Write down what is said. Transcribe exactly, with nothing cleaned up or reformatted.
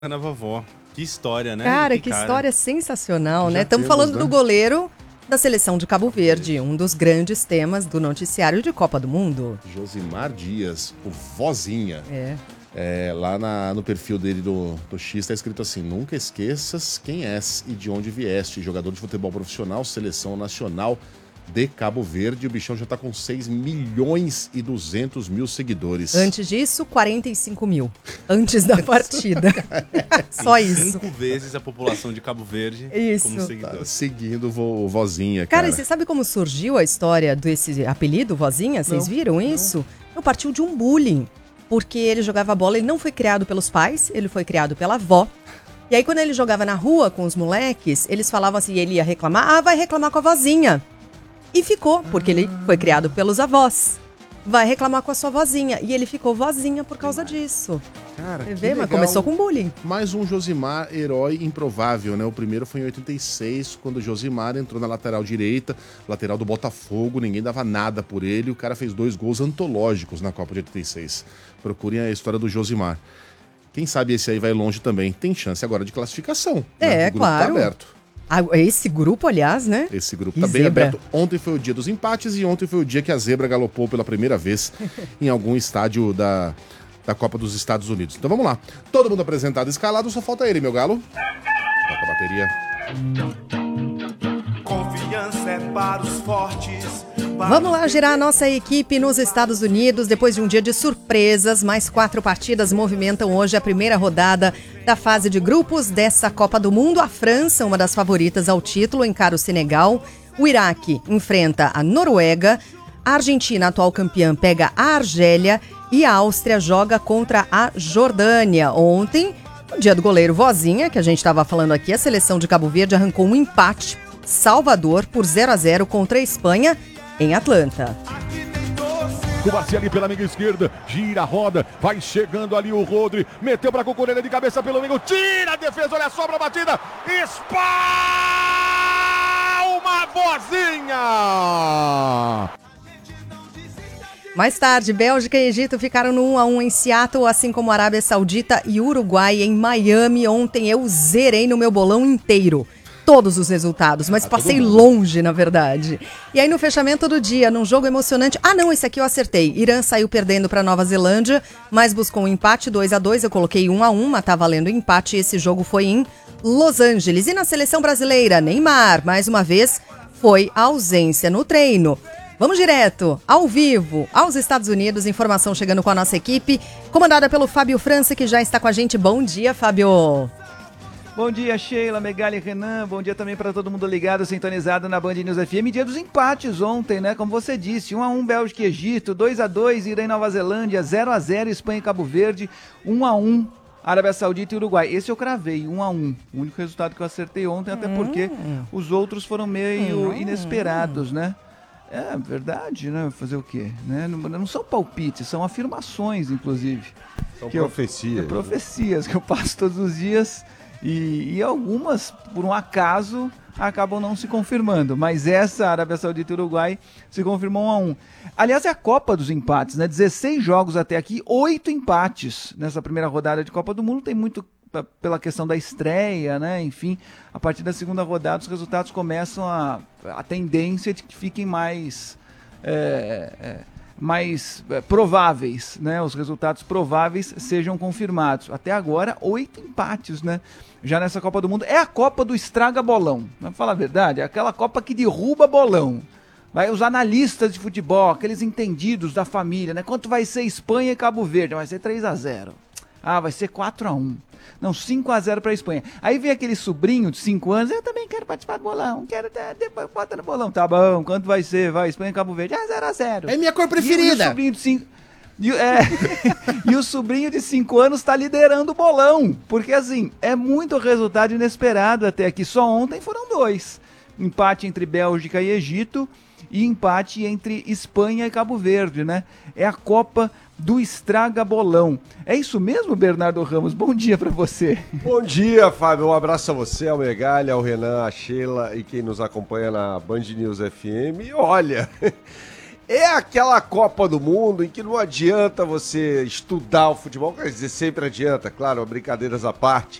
Na vovó. Que história, né? Cara, que, que cara. história sensacional, Já né? Estamos temos, falando né? do goleiro da seleção de Cabo Verde, um dos grandes temas do noticiário de Copa do Mundo. Josimar Dias, o Vozinha. É. É, lá na- no perfil dele do, do X tá escrito assim: nunca esqueças quem és e de onde vieste. Jogador de futebol profissional, seleção nacional de Cabo Verde. O bichão já tá com seis milhões e duzentos mil seguidores. Antes disso, quarenta e cinco mil. Antes da partida. Só isso. Cinco vezes a população de Cabo Verde Isso. como Tá seguidor. seguindo o vo- o Vozinha, Cara, cara. e você sabe como surgiu a história desse apelido, Vozinha? Vocês Não, viram isso? Não, partiu de um bullying. Porque ele jogava bola, ele não foi criado pelos pais, ele foi criado pela avó. E aí, quando ele jogava na rua com os moleques, eles falavam assim, ele ia reclamar, ah, vai reclamar com a vozinha. E ficou, porque ele foi criado pelos avós. Vai reclamar com a sua vozinha. E ele ficou vozinha por causa disso. Cara, Você que vê, mas legal. começou com bullying. Mais um Josimar, herói improvável, né? O primeiro foi em oitenta e seis, quando o Josimar entrou na lateral direita, lateral do Botafogo, ninguém dava nada por ele. O cara fez dois gols antológicos na Copa de oitenta e seis. Procurem a história do Josimar. Quem sabe esse aí vai longe também. Tem chance agora de classificação. É, né? O grupo claro. Tá aberto. Ah, esse grupo, aliás, né? Esse grupo Que tá bem zebra. aberto. Ontem foi o dia dos empates e ontem foi o dia que a zebra galopou pela primeira vez em algum estádio da, da Copa dos Estados Unidos. Então vamos lá. Todo mundo apresentado, escalado, só falta ele, meu galo. Toca a bateria. Confiança é para os fortes. para Vamos lá os girar a nossa equipe nos Estados Unidos depois de um dia de surpresas. Mais quatro partidas movimentam hoje a primeira rodada da fase de grupos dessa Copa do Mundo. A França, uma das favoritas ao título, encara o Senegal. O Iraque enfrenta a Noruega. A Argentina, atual campeã, pega a Argélia. E a Áustria joga contra a Jordânia. Ontem, no dia do goleiro Vozinha, que a gente estava falando aqui, a seleção de Cabo Verde arrancou um empate Salvador por zero a zero contra a Espanha em Atlanta. Cubarci ali pela meia esquerda, gira, roda, vai chegando ali o Rodri, meteu pra Cucurella de cabeça pelo meio, tira a defesa, olha só pra batida, espalma Vozinha! Mais tarde, Bélgica e Egito ficaram no um a um em Seattle, assim como Arábia Saudita e Uruguai em Miami. Ontem eu zerei no meu bolão inteiro. Todos os resultados, mas passei longe, na verdade. E aí, no fechamento do dia, num jogo emocionante... Ah, não, esse aqui eu acertei. Irã saiu perdendo para Nova Zelândia, mas buscou um empate dois a dois. Eu coloquei um a um, mas tá valendo empate. Esse jogo foi em Los Angeles. E na seleção brasileira, Neymar, mais uma vez, foi a ausência no treino. Vamos direto, ao vivo, aos Estados Unidos. Informação chegando com a nossa equipe, comandada pelo Fábio França, que já está com a gente. Bom dia, Fábio. Bom dia, Sheila, Megali e Renan. Bom dia também para todo mundo ligado, sintonizado na Band News F M. Dia dos empates ontem, né? Como você disse, um a um Bélgica e Egito, dois a dois Irã e Nova Zelândia, zero a zero Espanha e Cabo Verde, um a um Arábia Saudita e Uruguai. Esse eu cravei, um a um. O único resultado que eu acertei ontem, até porque os outros foram meio inesperados, né? É verdade, né? Fazer o quê? Né? Não, não são palpites, são afirmações, inclusive. São que eu- profecias. é profecias que eu passo todos os dias. E, e algumas, por um acaso, acabam não se confirmando. Mas essa, Arábia Saudita e Uruguai, se confirmou um a um. Aliás, é a Copa dos empates, né? dezesseis jogos até aqui, oito empates nessa primeira rodada de Copa do Mundo. Tem muito p- pela questão da estreia, né? Enfim, a partir da segunda rodada, os resultados começam a... A tendência de que fiquem mais... é, é, mais é, prováveis, né? Os resultados prováveis sejam confirmados. Até agora, oito empates, né? Já nessa Copa do Mundo. É a Copa do Estraga Bolão. Vamos falar a verdade? É aquela Copa que derruba bolão. Vai os analistas de futebol, aqueles entendidos da família, né? Quanto vai ser Espanha e Cabo Verde? Vai ser três a zero. Ah, vai ser quatro a um. Não, cinco a zero para a Espanha. Aí vem aquele sobrinho de cinco anos, eu também quero participar do bolão, quero ter, depois bota no bolão. Tá bom, quanto vai ser? Vai, Espanha e Cabo Verde. Ah, zero a zero. É minha cor E, e o preferida. sobrinho de cinco... E, o- é, e o sobrinho de cinco anos está liderando o bolão. Porque, assim, é muito resultado inesperado até aqui. Só ontem foram dois. Empate entre Bélgica e Egito e empate entre Espanha e Cabo Verde, né? É a Copa do Estraga Bolão. É isso mesmo, Bernardo Ramos? Bom dia para você. Bom dia, Fábio. Um abraço a você, ao Megalha, ao Renan, à Sheila e quem nos acompanha na Band News F M. E olha, É aquela Copa do Mundo em que não adianta você estudar o futebol, quer dizer, sempre adianta, claro, brincadeiras à parte.